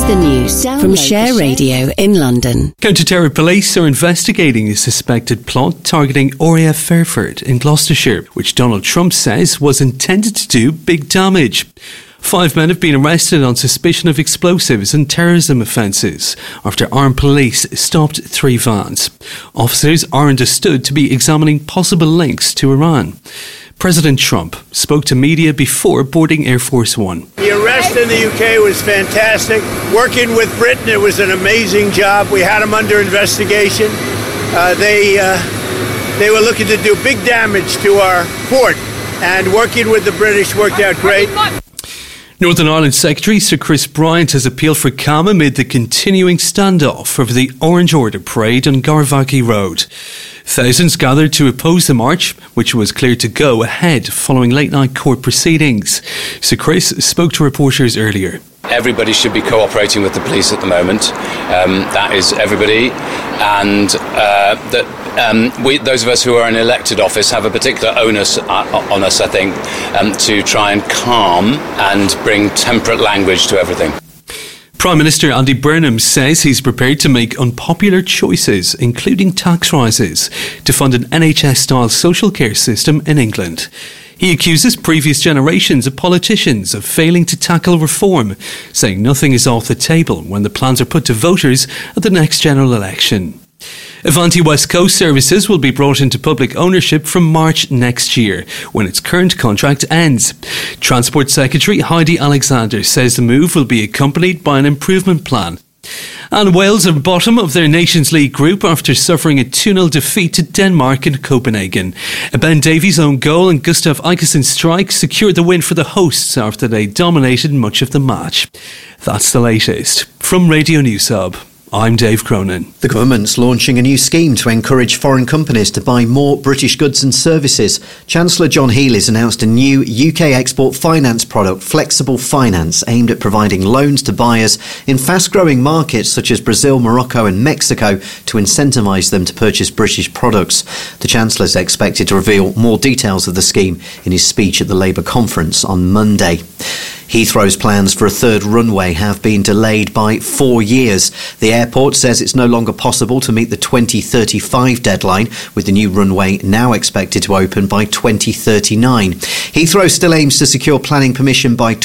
the news from Share Radio in London. Counter-terror police are investigating a suspected plot targeting RAF Fairford in Gloucestershire, which Donald Trump says was intended to do big damage. 5 men have been arrested on suspicion of explosives and terrorism offences after armed police stopped 3 vans. Officers are understood to be examining possible links to Iran. President Trump spoke to media before boarding Air Force One. The arrest in the UK was fantastic. Working with Britain, it was an amazing job. We had them under investigation. They were looking to do big damage to our port, and working with the British worked out great. Northern Ireland Secretary Sir Chris Bryant has appealed for calm amid the continuing standoff over the Orange Order parade on Garvaghy Road. Thousands gathered to oppose the march, which was cleared to go ahead following late-night court proceedings. Sir Chris spoke to reporters earlier. Everybody should be cooperating with the police at the moment. That is everybody. And those of us who are in elected office have a particular onus on us, I think, to try and calm and bring temperate language to everything. Prime Minister Andy Burnham says he's prepared to make unpopular choices, including tax rises, to fund an NHS-style social care system in England. He accuses previous generations of politicians of failing to tackle reform, saying nothing is off the table when the plans are put to voters at the next general election. Avanti West Coast Services will be brought into public ownership from March next year, when its current contract ends. Transport Secretary Heidi Alexander says the move will be accompanied by an improvement plan. And Wales are bottom of their Nations League group after suffering a 2-0 defeat to Denmark in Copenhagen. A Ben Davies' own goal and Gustav Eikerson's strike secured the win for the hosts after they dominated much of the match. That's the latest. From Radio News Hub, I'm Dave Cronin. The government's launching a new scheme to encourage foreign companies to buy more British goods and services. Chancellor John Healey's announced a new UK export finance product, Flexible Finance, aimed at providing loans to buyers in fast-growing markets such as Brazil, Morocco and Mexico to incentivise them to purchase British products. The Chancellor is expected to reveal more details of the scheme in his speech at the Labour conference on Monday. Heathrow's plans for a third runway have been delayed by 4 years. The airport says it's no longer possible to meet the 2035 deadline, with the new runway now expected to open by 2039. Heathrow still aims to secure planning permission by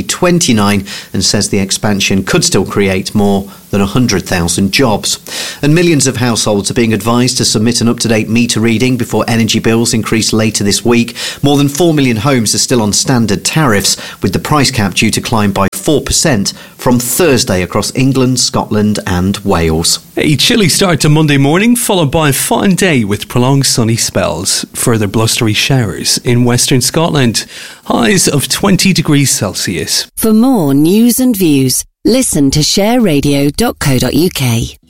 2029 and says the expansion could still create more than 100,000 jobs. And millions of households are being advised to submit an up-to-date meter reading before energy bills increase later this week. More than 4 million homes are still on standard tariffs, with the price cap due to climb by 4% from Thursday across England, Scotland and Wales. A chilly start to Monday morning, followed by a fine day with prolonged sunny spells. Further blustery showers in western Scotland. Highs of 20 degrees Celsius. For more news and views, listen to shareradio.co.uk.